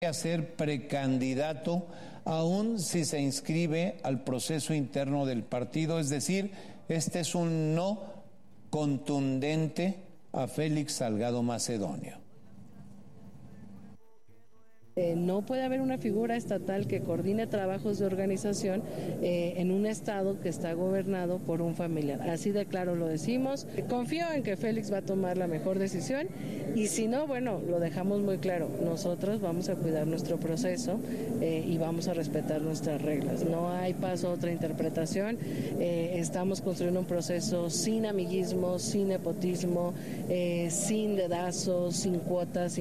a ser precandidato aun si se inscribe al proceso interno del partido. Es decir, este es un no contundente a Félix Salgado Macedonio. No puede haber una figura estatal que coordine trabajos de organización en un estado que está gobernado por un familiar. Así de claro lo decimos. Confío en que Félix va a tomar la mejor decisión y si no, bueno, lo dejamos muy claro. Nosotros vamos a cuidar nuestro proceso y vamos a respetar nuestras reglas. No hay paso a otra interpretación. Estamos construyendo un proceso sin amiguismo, sin nepotismo, sin dedazos, sin cuotas.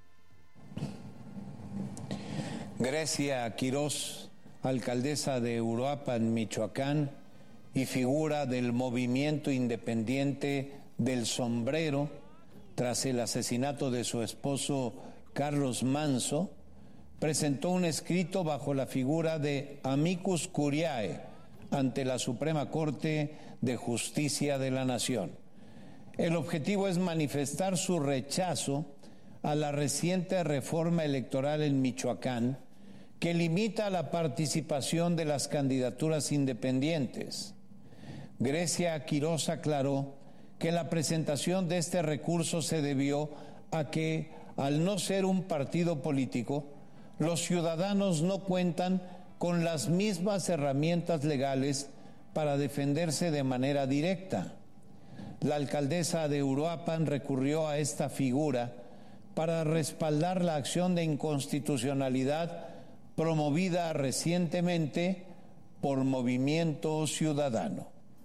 Grecia Quirós, alcaldesa de Uruapan, Michoacán, y figura del movimiento independiente del Sombrero, tras el asesinato de su esposo Carlos Manso, presentó un escrito bajo la figura de Amicus Curiae ante la Suprema Corte de Justicia de la Nación. El objetivo es manifestar su rechazo a la reciente reforma electoral en Michoacán, que limita la participación de las candidaturas independientes. Grecia Quirós aclaró que la presentación de este recurso se debió a que, al no ser un partido político, los ciudadanos no cuentan con las mismas herramientas legales para defenderse de manera directa. La alcaldesa de Uruapan recurrió a esta figura para respaldar la acción de inconstitucionalidad promovida recientemente por Movimiento Ciudadano.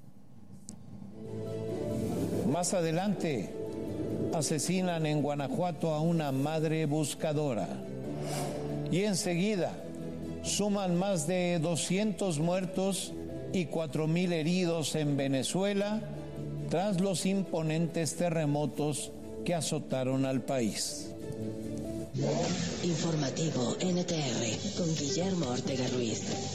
Más adelante, asesinan en Guanajuato a una madre buscadora. Y enseguida, suman más de 200 muertos y 4,000 heridos en Venezuela tras los imponentes terremotos que azotaron al país. Informativo NTR con Guillermo Ortega Ruiz.